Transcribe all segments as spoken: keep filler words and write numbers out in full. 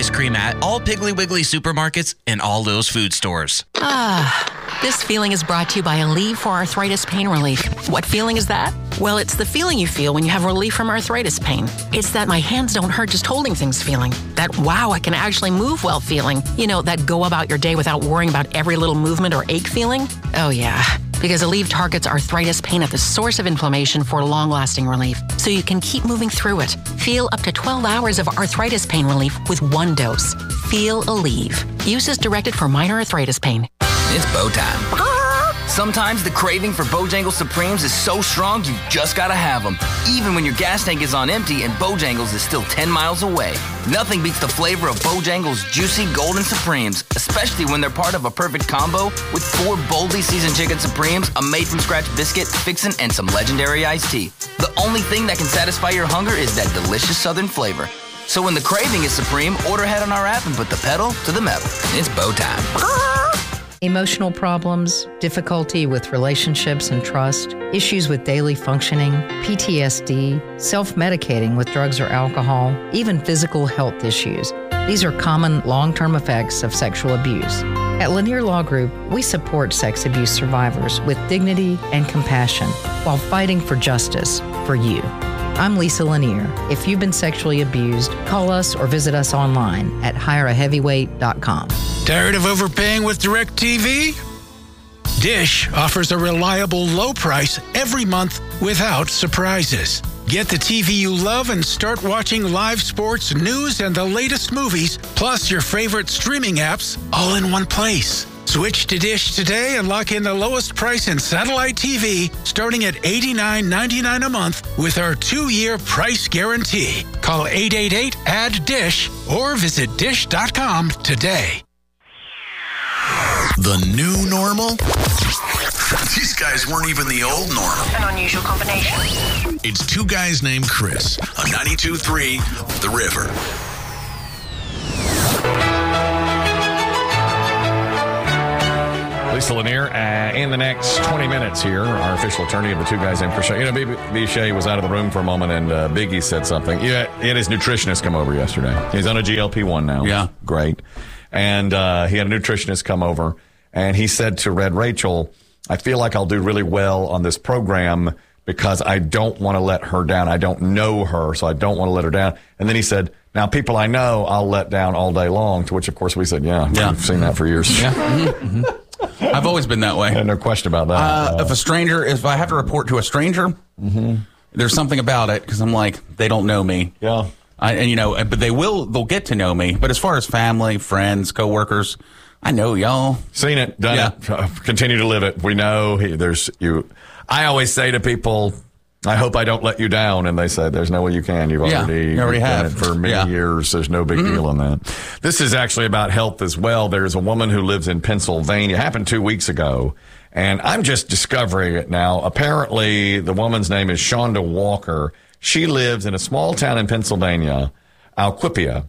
ice cream at all Piggly Wiggly supermarkets and all those food stores. Ah, this feeling is brought to you by Aleve for arthritis pain relief. What feeling is that? Well, it's the feeling you feel when you have relief from arthritis pain. It's that my hands don't hurt just holding things feeling. That wow, I can actually move well feeling. You know, that go about your day without worrying about every little movement or ache feeling. Oh yeah, because Aleve targets arthritis pain at the source of inflammation for long-lasting relief, so you can keep moving through it. Feel up to twelve hours of arthritis pain relief with one dose. Feel Aleve. Use as directed for minor arthritis pain. It's bow time. Sometimes the craving for Bojangles Supremes is so strong you just gotta have them, even when your gas tank is on empty and Bojangles is still ten miles away. Nothing beats the flavor of Bojangles Juicy Golden Supremes, especially when they're part of a perfect combo with four boldly seasoned chicken Supremes, a made-from-scratch biscuit, fixin', and some legendary iced tea. The only thing that can satisfy your hunger is that delicious southern flavor. So when the craving is supreme, order ahead on our app and put the pedal to the metal. It's bow time. Emotional problems, difficulty with relationships and trust, issues with daily functioning, P T S D, self-medicating with drugs or alcohol, even physical health issues. These are common long-term effects of sexual abuse. At Lanier Law Group, we support sex abuse survivors with dignity and compassion while fighting for justice for you. I'm Lisa Lanier. If you've been sexually abused, call us or visit us online at hire a heavyweight dot com. Tired of overpaying with DirecTV? Dish offers a reliable low price every month without surprises. Get the T V you love and start watching live sports, news, and the latest movies, plus your favorite streaming apps, all in one place. Switch to Dish today and lock in the lowest price in satellite T V, starting at eighty-nine ninety-nine a month with our two-year price guarantee. Call eight eight eight, A D D D I S H or visit dish dot com today. The new normal? These guys weren't even the old normal. An unusual combination. It's two guys named Chris on ninety-two point three The River. Lisa Lanier, uh, in the next twenty minutes here, our official attorney of the two guys named Chris. You know, B B Shea was out of the room for a moment, and uh, Biggie said something. Yeah, he had his nutritionist come over yesterday. He's on a G L P one now. Yeah. Great. And uh, he had a nutritionist come over, and he said to Red Rachel, I feel like I'll do really well on this program because I don't want to let her down. I don't know her, so I don't want to let her down. And then he said, now, people I know, I'll let down all day long, to which, of course, we said, yeah, yeah. we've seen that for years. Yeah. Mm-hmm. I've always been that way. And no question about that. Uh, uh, if a stranger, if I have to report to a stranger, mm-hmm. there's something about it because I'm like, they don't know me. Yeah. I, and, you know, but they will, they'll get to know me. But as far as family, friends, coworkers, I know y'all. Seen it, done yeah. it, uh, continue to live it. We know he, there's you. I always say to people, I hope I don't let you down. And they say, there's no way you can. You've yeah, already, you already done have. it for many yeah. years. There's no big mm-hmm. deal on that. This is actually about health as well. There's a woman who lives in Pennsylvania. It happened two weeks ago. And I'm just discovering it now. Apparently, the woman's name is Shonda Walker. She lives in a small town in Pennsylvania, Alquipia.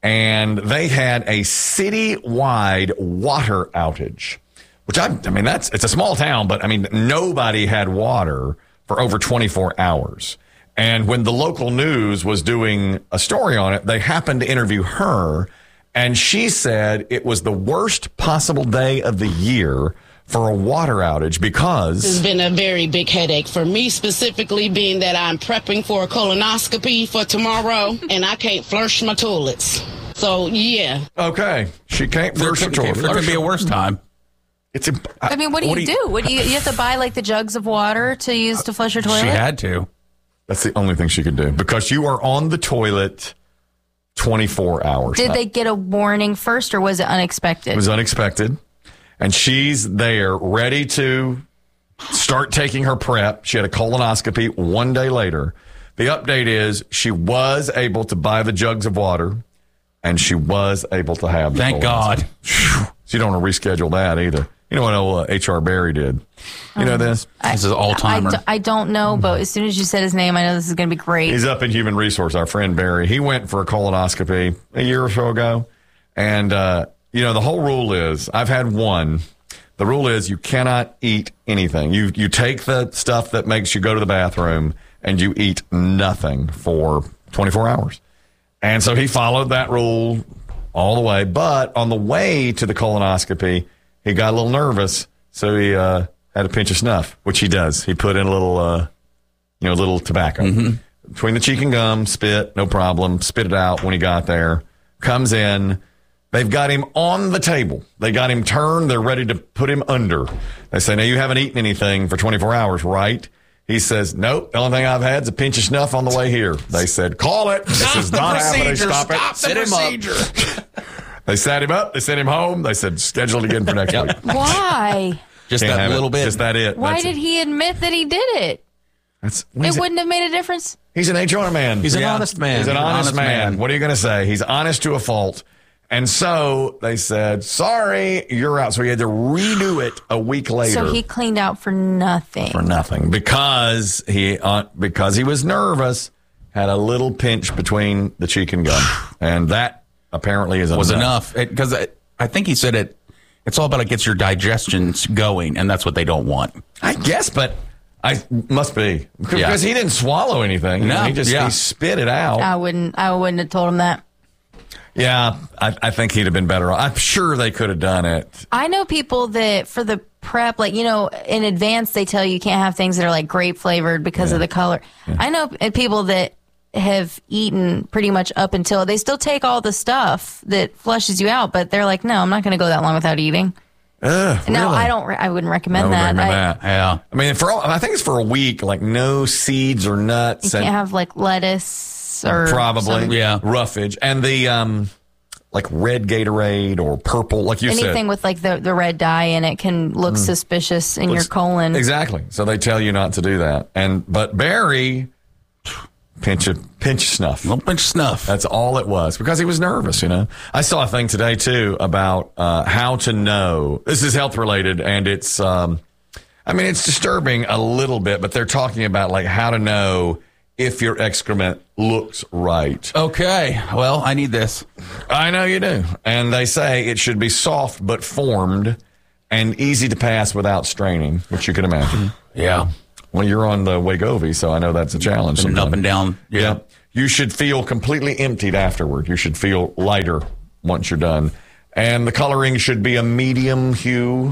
And they had a city-wide water outage, which I, I mean, that's, it's a small town, but I mean, nobody had water for over twenty-four hours. And when the local news was doing a story on it, they happened to interview her, and she said it was the worst possible day of the year for a water outage because it's been a very big headache for me, specifically being that I'm prepping for a colonoscopy for tomorrow and I can't flush my toilets. So, yeah. Okay. She can't flush her toilets. There could be a worse time. It's. Imp- I mean, what do what you do? do? You, what do you, you have to buy like the jugs of water to use to flush your toilet? She had to. That's the only thing she could do because you are on the toilet twenty-four hours. Did they get a warning first or was it unexpected? It was unexpected. And she's there ready to start taking her prep. She had a colonoscopy one day later. The update is she was able to buy the jugs of water and she was able to have the Thank God. So you don't want to reschedule that either. You know what old uh, H R Barry did? You know um, this? I, this is all-timer. I, I, I don't know, but as soon as you said his name, I know this is going to be great. He's up in human resource, our friend Barry. He went for a colonoscopy a year or so ago. And, uh, you know, the whole rule is, I've had one. The rule is you cannot eat anything. You you take the stuff that makes you go to the bathroom and you eat nothing for twenty-four hours. And so he followed that rule all the way. But on the way to the colonoscopy, he got a little nervous, so he uh, had a pinch of snuff, which he does. He put in a little, uh, you know, a little tobacco. Mm-hmm. Between the cheek and gum, spit, no problem. Spit it out when he got there. Comes in. They've got him on the table. They got him turned. They're ready to put him under. They say, now, you haven't eaten anything for twenty-four hours, right? He says, nope. The only thing I've had is a pinch of snuff on the way here. They said, call it. This is not happening. Stop it. Stop the Sit procedure. him up. They sat him up. They sent him home. They said, schedule it again for next week. Why? Just Can't that have little it. bit. Just that it. Why That's did it. he admit that he did it? That's, It wouldn't have made a difference. He's an H R man. He's an Yeah. honest man. He's an He's an honest, honest man. man. What are you going to say? He's honest to a fault. And so they said, sorry, you're out. So he had to redo it a week later. So he cleaned out for nothing. For nothing. Because he uh, because he was nervous, had a little pinch between the cheek and gum. And that apparently is was enough. enough. Because I, I think he said it. It's all about it gets your digestion going, and that's what they don't want. I guess, but I must be. Because Yeah. he didn't swallow anything. No, he just yeah. he spit it out. I wouldn't. I wouldn't have told him that. Yeah, I, I think he'd have been better. I'm sure they could have done it. I know people that for the prep, like, you know, in advance, they tell you you can't have things that are like grape flavored because Yeah. of the color. Yeah. I know p- people that have eaten pretty much up until they still take all the stuff that flushes you out, but they're like, no, I'm not going to go that long without eating. Ugh, No, really? I don't. Re- I wouldn't recommend I would that. recommend I, that. Yeah. I mean, for all, I think it's for a week, like no seeds or nuts. You and can't have like lettuce or probably some- Yeah. roughage. And the, um, like red Gatorade or purple, like you anything said. with like the, the red dye in it can look suspicious in your colon. Exactly. So they tell you not to do that. And, but Barry, pinch of, pinch of snuff. Little pinch of snuff. That's all it was because he was nervous, you know. I saw a thing today too about uh, how to know. This is health related, and it's, um, I mean, it's disturbing a little bit, but they're talking about like how to know if your excrement looks right. Okay. Well, I need this. I know you do, and they say it should be soft but formed and easy to pass without straining, which you can imagine. Yeah. Well, you're on the Wegovy, so I know that's a challenge. And up sometimes. and down. Yeah. Yeah. You should feel completely emptied afterward. You should feel lighter once you're done. And the coloring should be a medium hue.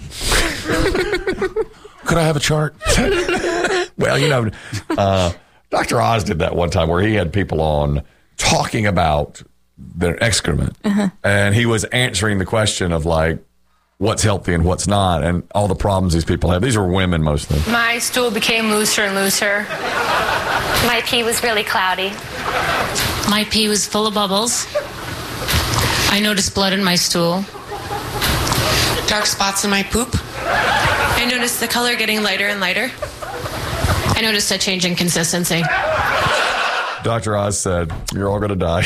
Could I have a chart? Well, you know, uh, Doctor Oz did that one time where he had people on talking about their excrement. Uh-huh. And he was answering the question of like, what's healthy and what's not, and all the problems these people have. These are women mostly. My stool became looser and looser. My pee was really cloudy. My pee was full of bubbles. I noticed blood in my stool. Dark spots in my poop. I noticed the color getting lighter and lighter. I noticed a change in consistency. Doctor Oz said, you're all going to die.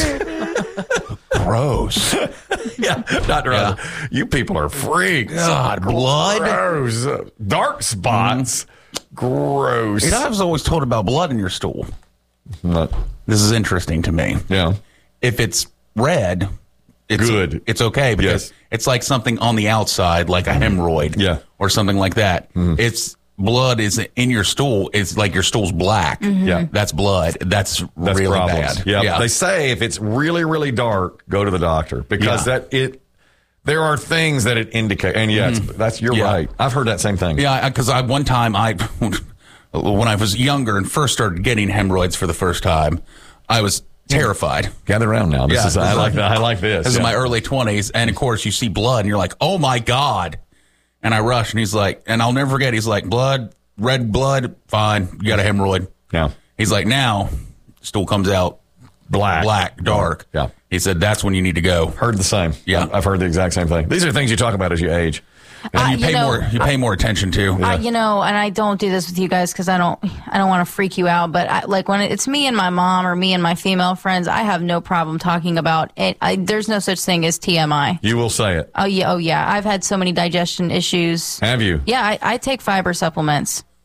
Gross. Yeah, Doctor Yeah. Oz, you people are freaks. God, blood. Gross. Dark spots. Gross. You know, I was always told about blood in your stool. Not- This is interesting to me. yeah. If it's red, it's Good. It's okay because Yes. it's like something on the outside, like a hemorrhoid, Yeah. or something like that. It's blood is in your stool. It's like your stool's black. Yeah. That's blood. That's, That's really problems. bad. Yeah. yeah. They say if it's really, really dark, go to the doctor because Yeah. that it. There are things that it indicates, and yeah, it's, that's you're Yeah. right. I've heard that same thing. Yeah, because I one time I, when I was younger and first started getting hemorrhoids for the first time, I was terrified. Gather around now. This Yeah, is I this like is- that. I like this. This is Yeah. my early twenties, and of course you see blood, and you're like, "Oh my god!" And I rush, and he's like, and I'll never forget. He's like, "Blood, red blood, fine. You got a hemorrhoid." Yeah. He's like, "Now, stool comes out Black. black, dark." Yeah. He said, "That's when you need to go." Heard the same. Yeah. I've heard the exact same thing. These are things you talk about as you age. And Uh, you you pay know, more. You pay more attention to. I, you know, and I don't do this with you guys because I don't, I don't want to freak you out. But I, like when it's me and my mom or me and my female friends, I have no problem talking about it. I, there's no such thing as T M I. You will say it. Oh yeah, oh yeah. I've had so many digestion issues. Have you? Yeah, I, I take fiber supplements.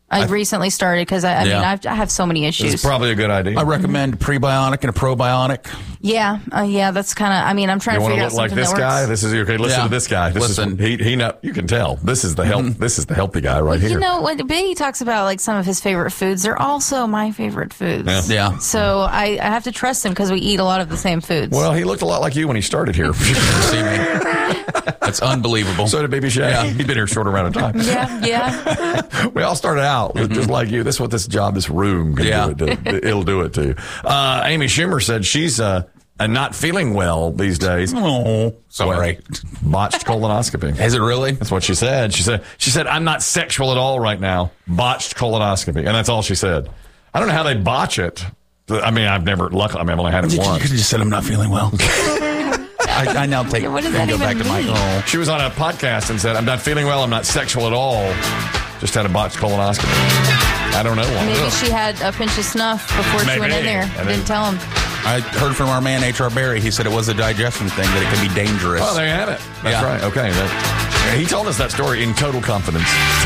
I, I recently started because I, I Yeah. mean I've, I have so many issues. It's probably a good idea. I recommend a prebiotic and a probiotic. yeah, uh, yeah, that's kind of. I mean, I'm trying You to want figure to out look like something this that guy? works. This is okay. Listen Yeah. to this guy. This Listen. is he. He know you can tell. This is the health. Mm-hmm. This is the healthy guy right here. You know, when Biggie talks about like some of his favorite foods, they're also my favorite foods. Yeah. Yeah. So I, I have to trust him because we eat a lot of the same foods. Well, he looked a lot like you when he started here. See me? That's unbelievable. So did Baby Shay. Yeah. He's been here a short amount of time. yeah, yeah. We all started out with just like you. This is what this job, this room can Yeah. do it to. It'll do it to you. Uh, Amy Schumer said she's uh, uh, not feeling well these days. Oh, sorry. Well, botched colonoscopy. Is it really? That's what she said. She said, she said, I'm not sexual at all right now. Botched colonoscopy. And that's all she said. I don't know how they botch it. I mean, I've never, luckily, I mean, I've only had it You once. could have just said I'm not feeling well. I, I now take Yeah, what does and that go back even to my mean? oh. She was on a podcast and said, I'm not feeling well. I'm not sexual at all. Just had a botched colonoscopy. I don't know why. Maybe Ugh. she had a pinch of snuff before she went in Maybe. there. And then- Didn't tell him. I heard from our man H R Barry. He said it was a digestion thing, that it can be dangerous. Oh, there you have it. That's Yeah. right. Okay. That, yeah, he told us that story in total confidence.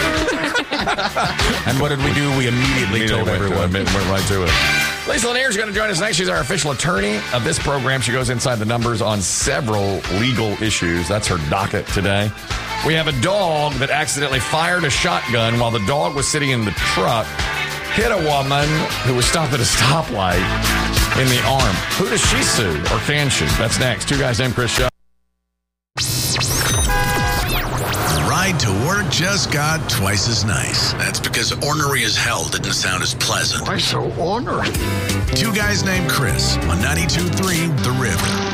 And what did we do? We immediately We told went to everyone. it, went right to it. Lisa Lanier is going to join us next. She's our official attorney of this program. She goes inside the numbers on several legal issues. That's her docket today. We have a dog that accidentally fired a shotgun while the dog was sitting in the truck, hit a woman who was stopped at a stoplight in the arm. Who does she sue, or can she? That's next. Two Guys Named Chris Show. Ride to work just got twice as nice. That's because ornery as hell didn't sound as pleasant. Why so ornery? Two Guys Named Chris on ninety-two point three The River.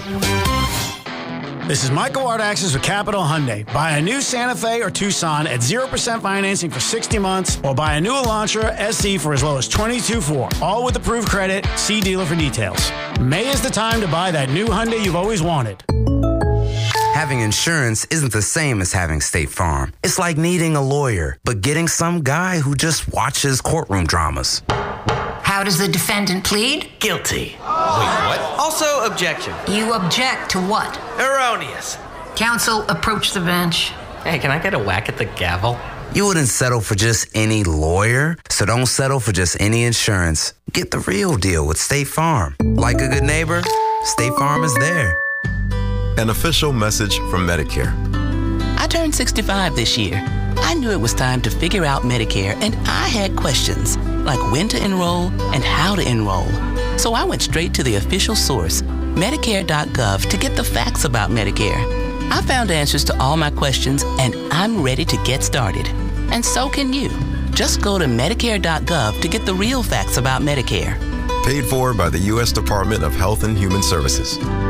This is Michael Artaxis with Capital Hyundai. Buy a new Santa Fe or Tucson at zero percent financing for sixty months, or buy a new Elantra S E for as low as twenty-two four. All with approved credit. See dealer for details. May is the time to buy that new Hyundai you've always wanted. Having insurance isn't the same as having State Farm. It's like needing a lawyer, but getting some guy who just watches courtroom dramas. How does the defendant plead? Guilty. Wait, what? Also, objection. You object to what? Erroneous. Counsel, approach the bench. Hey, can I get a whack at the gavel? You wouldn't settle for just any lawyer, so don't settle for just any insurance. Get the real deal with State Farm. Like a good neighbor, State Farm is there. An official message from Medicare. I turned sixty-five this year. I knew it was time to figure out Medicare, and I had questions, like when to enroll and how to enroll. So I went straight to the official source, Medicare dot gov, to get the facts about Medicare. I found answers to all my questions, and I'm ready to get started. And so can you. Just go to Medicare dot gov to get the real facts about Medicare. Paid for by the U S Department of Health and Human Services.